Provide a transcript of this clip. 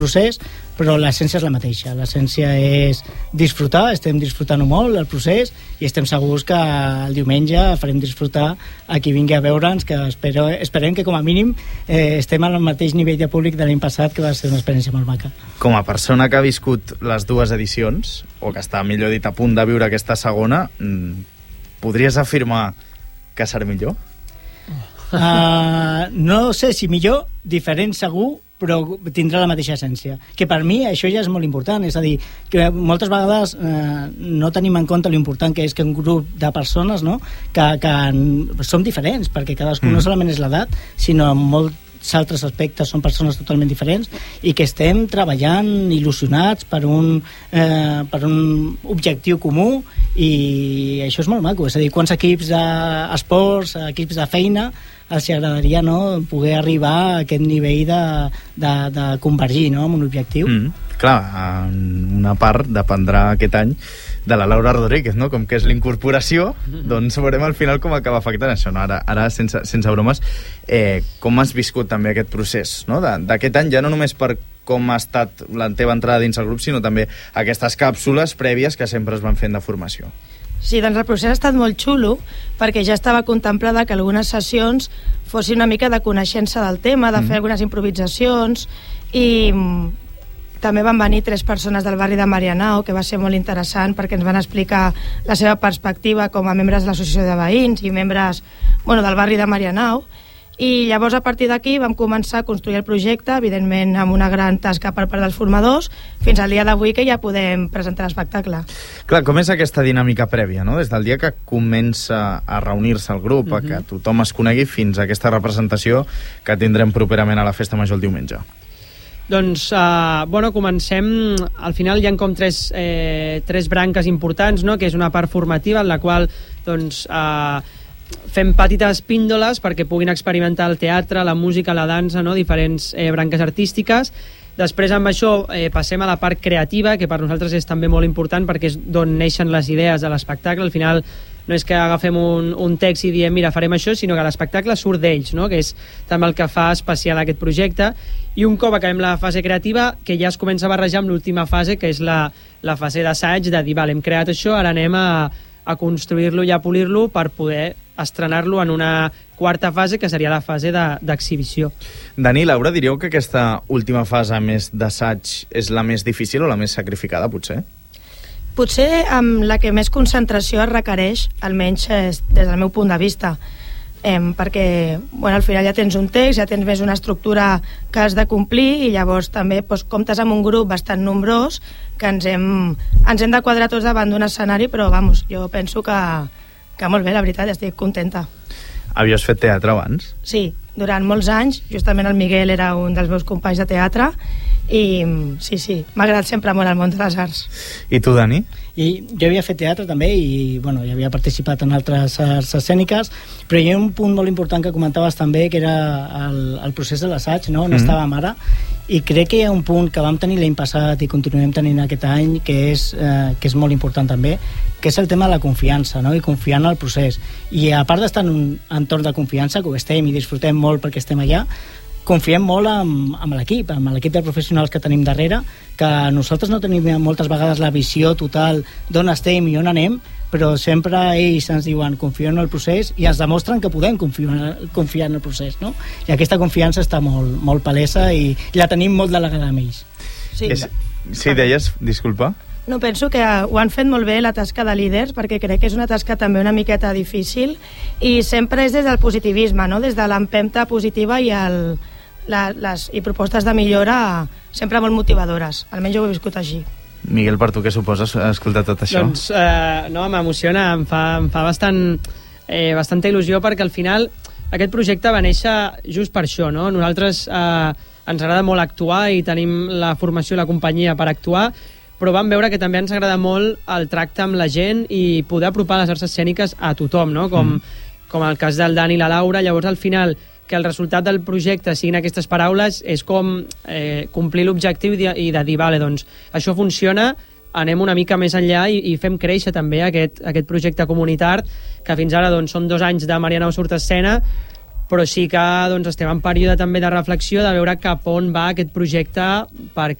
procés, però l'essència és la mateixa. L'essència és disfrutar, estem disfrutant molt el procés i estem segurs que el diumenge farem disfrutar a qui vingui a veure'ns, que esperem que com a mínim estem al mateix nivell de públic de l'any passat, que va ser una experiència molt maca. Com a persona que ha viscut les dues edicions, o que està, millor dit, a punt de viure aquesta segona, podries afirmar que serà millor? No sé si millor, diferent segur, però tindrà la mateixa essència. Que per mi això ja és molt important, és a dir, que moltes vegades no tenim en compte l'important que és que un grup de persones, no?, que som diferents, perquè cadascú no solament és l'edat, sinó molts altres aspectes, són persones totalment diferents i que estem treballant il·lusionats per un objectiu comú, i això és molt maco. És a dir, quants equips d'esports, equips de feina els agradaria, no?, poder arribar a aquest nivell de convergir, no?, amb un objectiu. Clar, una part dependrà aquest any de la Laura Rodríguez, no?, com que és l'incorporació, doncs veurem al final com acaba afectant això, no? Ara sense bromes, com has viscut també aquest procés, no?, d'aquest any, ja no només per com ha estat la teva entrada dins el grup, sinó també aquestes càpsules prèvies que sempre es van fent de formació. Sí, doncs el procés ha estat molt xulo, perquè ja estava contemplada que algunes sessions fossin una mica de coneixença del tema, de fer algunes improvisacions, i també van venir 3 persones del barri de Marianao, que va ser molt interessant perquè ens van explicar la seva perspectiva com a membres de l'associació de veïns i membres del barri de Marianao. I llavors, a partir d'aquí, vam començar a construir el projecte, evidentment amb una gran tasca per part dels formadors, fins al dia d'avui que ja podem presentar l'espectacle. Clar, com és aquesta dinàmica prèvia, no?, des del dia que comença a reunir-se el grup, a que tothom es conegui, fins a aquesta representació que tindrem properament a la Festa Major el diumenge? Doncs, comencem... Al final hi ha com tres branques importants, no?, que és una part formativa en la qual, doncs, fem petites píndoles perquè puguin experimentar el teatre, la música, la dansa, no?, diferents branques artístiques. Després, amb això, passem a la part creativa, que per nosaltres és també molt important perquè és d'on neixen les idees de l'espectacle. Al final no és que agafem un text i diem, mira, farem això, sinó que l'espectacle surt d'ells, no?, que és també el que fa especial aquest projecte. I un cop acabem la fase creativa, que ja es comença a barrejar amb l'última fase, que és la fase d'assaig, de dir, vale, hem creat això, ara anem a construir-lo i a polir-lo per poder estrenar-lo en una quarta fase, que seria la fase d'exhibició. Dani, Laura, diríeu que aquesta última fase més d'assaig és la més difícil o la més sacrificada, potser? Potser amb la que més concentració es requereix, almenys des del meu punt de vista, perquè al final ja tens un text, ja tens més una estructura que has de complir, i llavors també comptes amb un grup bastant nombrós que ens hem de quadrar tots davant d'un escenari, però jo penso que molt bé, la veritat, estic contenta. Havies fet teatre abans? Sí, durant molts anys. Justament el Miguel era un dels meus companys de teatre, i sí, m'ha agradat sempre molt el món de les arts. I tu, Dani? I jo havia fet teatre també i ja havia participat en altres arts escèniques, però hi ha un punt molt important que comentaves també, que era el procés de l'assaig, no?, on estàvem ara, i crec que hi ha un punt que vam tenir l'any passat i continuem tenint aquest any, que és molt important també, que és el tema de la confiança, no?, i confiar en el procés. I a part d'estar en un entorn de confiança, que ho estem i disfrutem molt perquè estem allà, confiem molt amb l'equip de professionals que tenim darrere, que nosaltres no tenim moltes vegades la visió total d'on estem i on anem, però sempre ells ens diuen confiem en el procés i ens demostren que podem confiar en el procés, no? I aquesta confiança està molt, molt palesa i la tenim molt delegada amb ells. Sí, deies, disculpa. No, penso que ho han fet molt bé, la tasca de líders, perquè crec que és una tasca també una miqueta difícil, i sempre és des del positivisme, no?, des de l'empenta positiva i i propostes de millora sempre molt motivadores. Almenys jo ho he viscut així. Miguel, per tu què suposes escoltar tot això? Doncs m'emociona, em fa bastanta il·lusió, perquè al final aquest projecte va néixer just per això, no? Nosaltres ens agrada molt actuar i tenim la formació i la companyia per actuar, però vam veure que també ens agrada molt el tracte amb la gent i poder apropar les arts escèniques a tothom, no? Com el cas del Dani i la Laura. Llavors, al final, que el resultat del projecte siguin aquestes paraules és com complir l'objectiu i de dir, vale, doncs això funciona, anem una mica més enllà i fem créixer també aquest projecte comunitari, que fins ara doncs, són 2 anys de Marianao Surt Escena, però sí que doncs, estem en període també de reflexió de veure cap on va aquest projecte, perquè